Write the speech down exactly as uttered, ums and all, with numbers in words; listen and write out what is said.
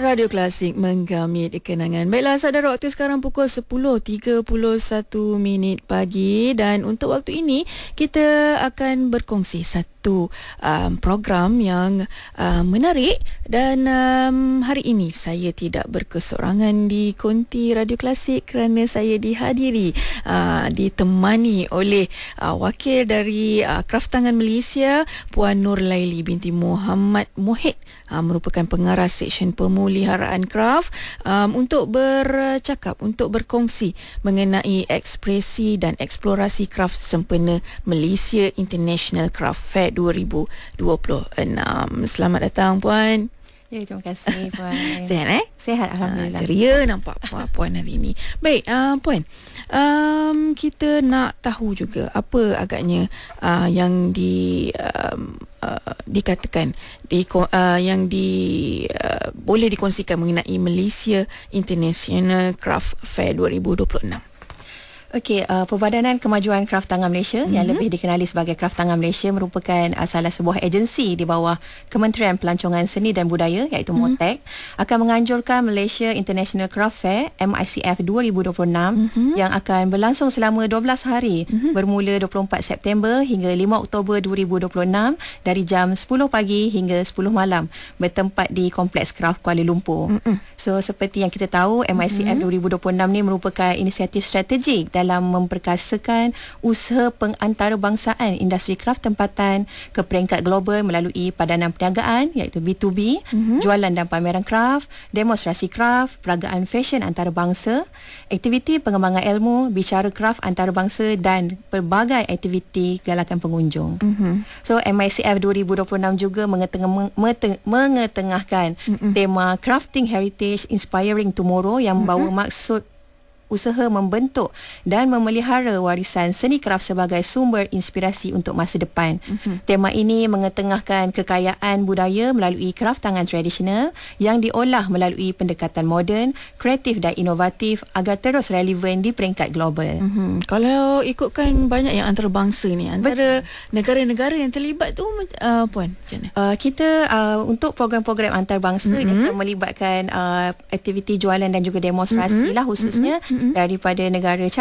Radio Klasik menggamit kenangan. Baiklah saudara, waktu sekarang pukul sepuluh tiga puluh satu minit pagi dan untuk waktu ini kita akan berkongsi satu um, program yang um, menarik dan um, hari ini saya tidak berkesorangan di konti Radio Klasik kerana saya dihadiri uh, ditemani oleh uh, wakil dari uh, Kraftangan Malaysia, Puan Nur Laili binti Muhammad Mohit, uh, merupakan pengarah Seksyen Pemuliharaan Kraf, um, untuk bercakap, untuk berkongsi mengenai ekspresi dan eksplorasi kraf sempena Malaysia International Craft Fair dua ribu dua puluh enam. Selamat datang Puan. Ya, terima kasih Puan. Sihat eh? Sihat, Alhamdulillah. Uh, ceria nampak Puan hari ini. Baik, uh, Puan, um, kita nak tahu juga apa agaknya uh, yang di um, uh, dikatakan di uh, yang di uh, boleh dikongsikan mengenai Malaysia International Craft Fair dua ribu dua puluh enam. Okey, uh, Perbadanan Kemajuan Kraftangan Malaysia mm-hmm. yang lebih dikenali sebagai Kraftangan Malaysia merupakan uh, salah sebuah agensi di bawah Kementerian Pelancongan Seni dan Budaya iaitu mm-hmm. MOTEK akan menganjurkan Malaysia International Craft Fair M I C F dua ribu dua puluh enam mm-hmm. yang akan berlangsung selama dua belas hari mm-hmm. bermula dua puluh empat September hingga lima Oktober dua ribu dua puluh enam dari jam sepuluh pagi hingga sepuluh malam bertempat di Kompleks Kraf Kuala Lumpur. Mm-hmm. So seperti yang kita tahu, M I C F mm-hmm. dua ribu dua puluh enam ni merupakan inisiatif strategik dalam memperkasakan usaha pengantarbangsaan industri kraf tempatan ke peringkat global melalui padanan perniagaan iaitu B to B, mm-hmm. jualan dan pameran kraf, demonstrasi kraf, peragaan fashion antarabangsa, aktiviti pengembangan ilmu, bicara kraf antarabangsa dan pelbagai aktiviti galakan pengunjung. Mm-hmm. So M I C F dua ribu dua puluh enam juga mengetengah, mengetengahkan mm-hmm. tema Crafting Heritage Inspiring Tomorrow yang membawa mm-hmm. maksud usaha membentuk dan memelihara warisan seni kraf sebagai sumber inspirasi untuk masa depan. Mm-hmm. Tema ini mengetengahkan kekayaan budaya melalui kraftangan tradisional yang diolah melalui pendekatan moden, kreatif dan inovatif agar terus relevan di peringkat global. Mm-hmm. Kalau ikutkan banyak yang antarabangsa ni, antara Bet- negara-negara yang terlibat tu uh, Puan, macam mana? Uh, kita uh, untuk program-program antarabangsa mm-hmm. yang akan melibatkan uh, aktiviti jualan dan juga demonstrasi mm-hmm. lah khususnya mm-hmm. daripada negara